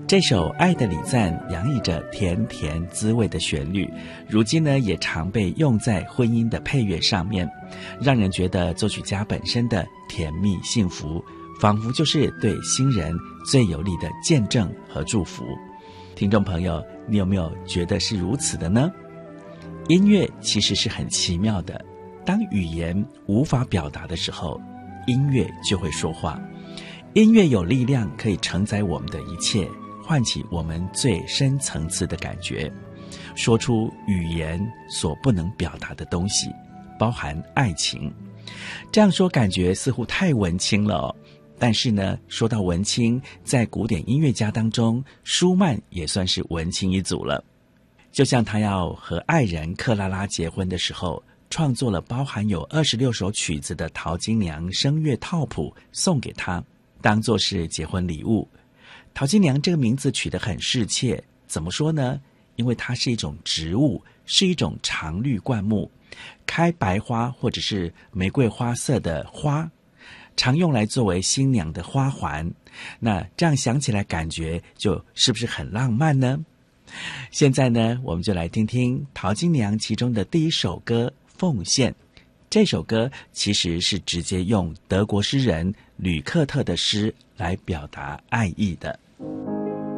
这首《爱的礼赞》洋溢着甜甜滋味的旋律，如今呢也常被用在婚姻的配乐上面，让人觉得作曲家本身的甜蜜幸福，仿佛就是对新人最有力的见证和祝福。听众朋友，你有没有觉得是如此的呢？音乐其实是很奇妙的，当语言无法表达的时候，音乐就会说话。音乐有力量可以承载我们的一切，唤起我们最深层次的感觉，说出语言所不能表达的东西，包含爱情。这样说感觉似乎太文青了哦，但是呢，说到文青，在古典音乐家当中，舒曼也算是文青一族了。就像他要和爱人克拉拉结婚的时候，创作了包含有26首曲子的《陶金娘声乐套谱》送给他，当作是结婚礼物。陶金娘这个名字取得很适切，怎么说呢？因为它是一种植物，是一种常绿灌木，开白花或者是玫瑰花色的花，常用来作为新娘的花环。那这样想起来感觉就是不是很浪漫呢？现在呢，我们就来听听陶金娘其中的第一首歌《奉献》。这首歌其实是直接用德国诗人吕克特的诗来表达爱意的。